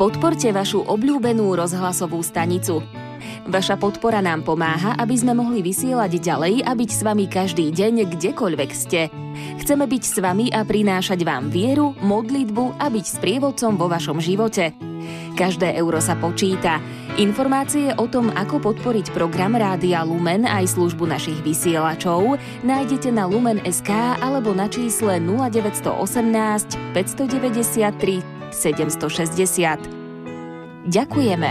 Podporte vašu obľúbenú rozhlasovú stanicu. Vaša podpora nám pomáha, aby sme mohli vysielať ďalej a byť s vami každý deň, kdekoľvek ste. Chceme byť s vami a prinášať vám vieru, modlitbu a byť sprievodcom vo vašom živote. Každé euro sa počíta. Informácie o tom, ako podporiť program Rádia Lumen aj službu našich vysielačov nájdete na lumen.sk alebo na čísle 0918 593 760. Ďakujeme.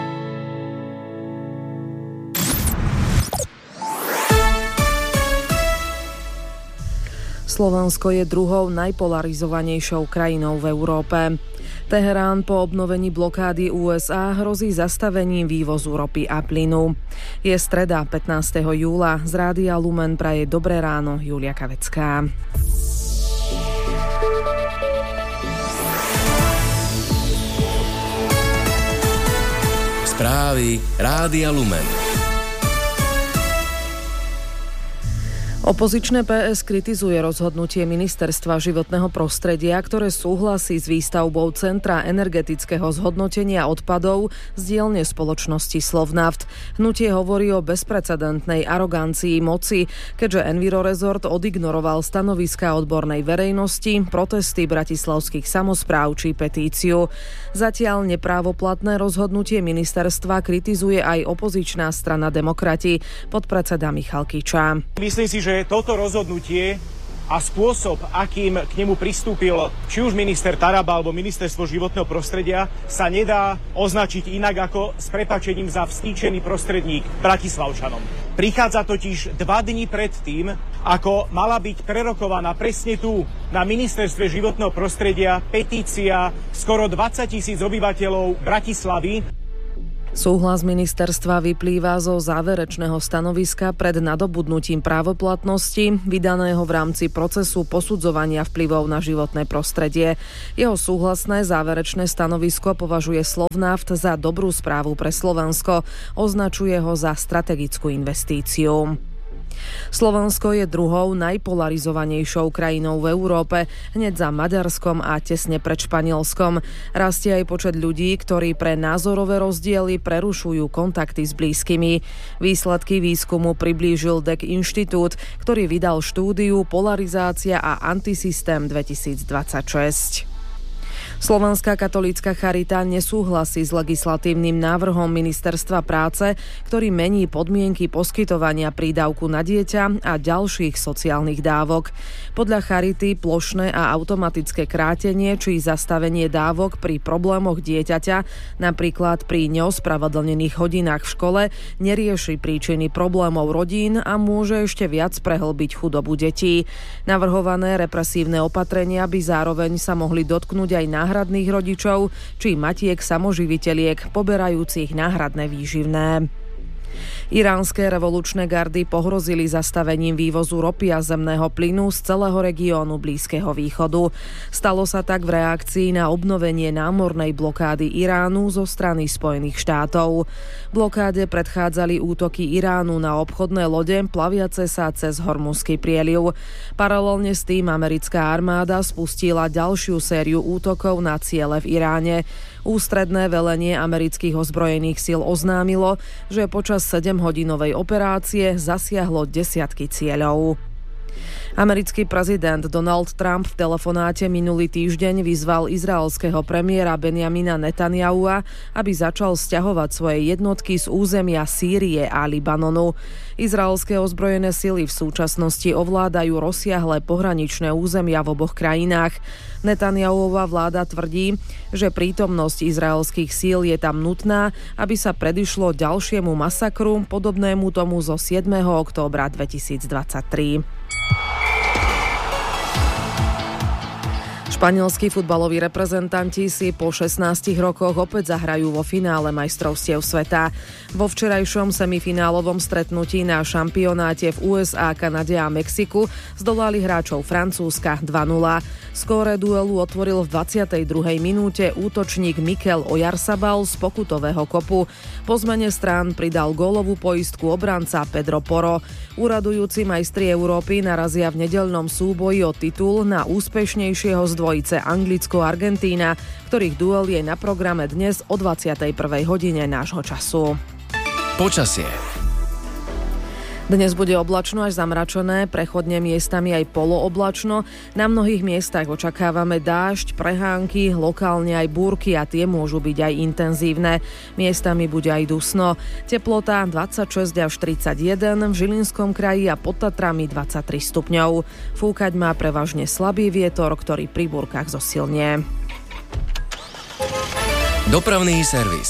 Slovensko je druhou najpolarizovanejšou krajinou v Európe. Teherán po obnovení blokády USA hrozí zastavením vývozu ropy a plynu. Je streda 15. júla. Z Rádia Lumen praje dobré ráno Julia Kavecká. Správy Rádia Lumen. Opozičné PS kritizuje rozhodnutie Ministerstva životného prostredia, ktoré súhlasí s výstavbou Centra energetického zhodnotenia odpadov z dielne spoločnosti Slovnaft. Hnutie hovorí o bezprecedentnej arogancii moci, keďže Envirorezort odignoroval stanoviská odbornej verejnosti, protesty bratislavských samospráv či petíciu. Zatiaľ neprávoplatné rozhodnutie ministerstva kritizuje aj opozičná strana Demokrati, podpredseda Michal Kiča. Myslím si, že toto rozhodnutie a spôsob, akým k nemu pristúpil či už minister Taraba alebo ministerstvo životného prostredia, sa nedá označiť inak ako s prepáčením za vstýčený prostredník Bratislavčanom. Prichádza totiž 2 dni pred tým, ako mala byť prerokovaná presne tu na ministerstve životného prostredia petícia skoro 20 000 obyvateľov Bratislavy. Súhlas ministerstva vyplýva zo záverečného stanoviska pred nadobudnutím právoplatnosti, vydaného v rámci procesu posudzovania vplyvov na životné prostredie. Jeho súhlasné záverečné stanovisko považuje Slovnaft za dobrú správu pre Slovensko, označuje ho za strategickú investíciu. Slovensko je druhou najpolarizovanejšou krajinou v Európe, hneď za Maďarskom a tesne pred Španielskom. Rastie aj počet ľudí, ktorí pre názorové rozdiely prerušujú kontakty s blízkymi. Výsledky výskumu priblížil DEC Inštitút, ktorý vydal štúdiu Polarizácia a antisystém 2026. Slovenská katolícka charita nesúhlasí s legislatívnym návrhom Ministerstva práce, ktorý mení podmienky poskytovania prídavku na dieťa a ďalších sociálnych dávok. Podľa charity plošné a automatické krátenie či zastavenie dávok pri problémoch dieťaťa, napríklad pri neospravedlnených hodinách v škole, nerieši príčiny problémov rodín a môže ešte viac prehlbiť chudobu detí. Navrhované represívne opatrenia by zároveň sa mohli dotknúť aj náhradných rodičov či matiek samoživiteľiek poberajúcich náhradné výživné. Iránske revolučné gardy pohrozili zastavením vývozu ropy a zemného plynu z celého regiónu Blízkeho východu. Stalo sa tak v reakcii na obnovenie námornej blokády Iránu zo strany Spojených štátov. Blokáde predchádzali útoky Iránu na obchodné lode plaviace sa cez Hormuzský prieliv. Paralelne s tým americká armáda spustila ďalšiu sériu útokov na ciele v Iráne. Ústredné velenie amerických ozbrojených síl oznámilo, že počas 7-hodinovej operácie zasiahlo desiatky cieľov. Americký prezident Donald Trump v telefonáte minulý týždeň vyzval izraelského premiéra Benjamina Netanyahua, aby začal sťahovať svoje jednotky z územia Sýrie a Libanonu. Izraelské ozbrojené sily v súčasnosti ovládajú rozsiahle pohraničné územia v oboch krajinách. Netanyahuova vláda tvrdí, že prítomnosť izraelských síl je tam nutná, aby sa predišlo ďalšiemu masakru, podobnému tomu zo 7. októbra 2023. Španielskí futbaloví reprezentanti si po 16 rokoch opäť zahrajú vo finále majstrovstiev sveta. Vo včerajšom semifinálovom stretnutí na šampionáte v USA, Kanade a Mexiku zdolali hráčov Francúzska 2-0. Skóre duelu otvoril v 22. minúte útočník Mikel Oyarzabal z pokutového kopu. Po zmene strán pridal gólovú poistku obranca Pedro Porro. Úradujúci majstri Európy narazia v nedeľnom súboji o titul na úspešnejšieho z dvojice Anglicko-Argentína, ktorých duel je na programe dnes o 21. hodine nášho času. Počasie. Dnes bude oblačno až zamračené, prechodne miestami aj polooblačno. Na mnohých miestach očakávame dážď, prehánky, lokálne aj búrky a tie môžu byť aj intenzívne. Miestami bude aj dusno. Teplota 26 až 31, v Žilinskom kraji a pod Tatrami 23 stupňov. Fúkať má prevažne slabý vietor, ktorý pri búrkach zosilnie. Dopravný servis.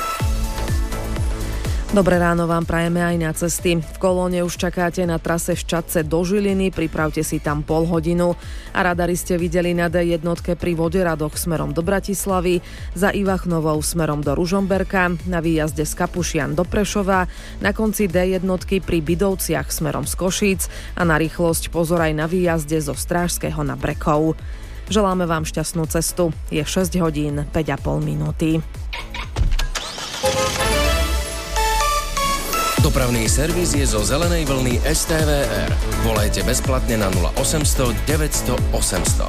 Dobré ráno vám prajeme aj na cesty. V Kolóne už čakáte na trase z Čadce do Žiliny, pripravte si tam pol hodinu. A radari ste videli na D1 pri Voderadoch smerom do Bratislavy, za Ivachnovou smerom do Ružomberka, na výjazde z Kapušian do Prešova, na konci D1 pri Bidovciach smerom z Košíc a na rýchlosť pozor aj na výjazde zo Strážského na Brekov. Želáme vám šťastnú cestu. Je 6 hodín 5,5 minúty. Dopravný servis je zo zelenej vlny STVR. Volajte bezplatne na 0800 900 800.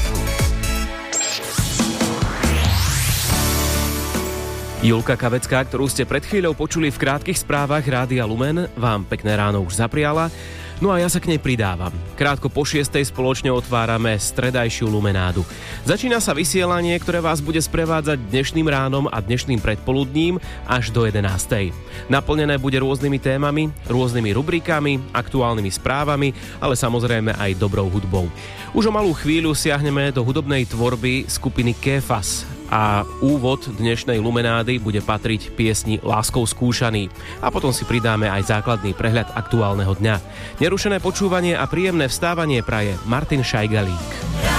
Julka Kavecká, ktorú ste pred chvíľou počuli v krátkych správach Rádia Lumen, vám pekné ráno už zapriala. No a ja sa k nej pridávam. Krátko po 6:00 spoločne otvárame stredajšiu Lumenádu. Začína sa vysielanie, ktoré vás bude sprevádzať dnešným ránom a dnešným predpoludním až do 11:00. Naplnené bude rôznymi témami, rôznymi rubrikami, aktuálnymi správami, ale samozrejme aj dobrou hudbou. Už o malú chvíľu siahneme do hudobnej tvorby skupiny Kéfas a úvod dnešnej Lumenády bude patriť piesni Láskou skúšaný. A potom si pridáme aj základný prehľad aktuálneho dňa. Nerušené počúvanie a príjemné vstávanie praje Martin Šajgalík.